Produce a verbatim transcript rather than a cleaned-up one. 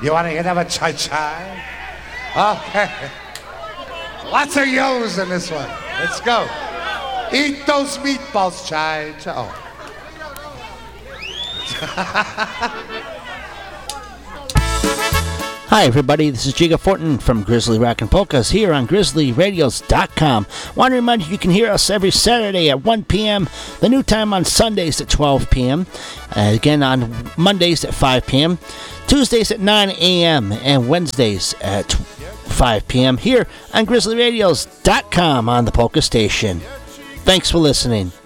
You want to get have a chai chai? Okay. Lots of yos in this one. Let's go. Eat those meatballs, chai chai. Oh. Hi everybody, this is Jiga Fortin from Grizzly Rockin' Polkas here on grizzly radios dot com. Want to remind you you can hear us every Saturday at one p.m., the new time on Sundays at twelve p.m., uh, again on Mondays at five p.m., Tuesdays at nine a.m., and Wednesdays at five p.m. here on grizzly radios dot com on the Polka Station. Thanks for listening.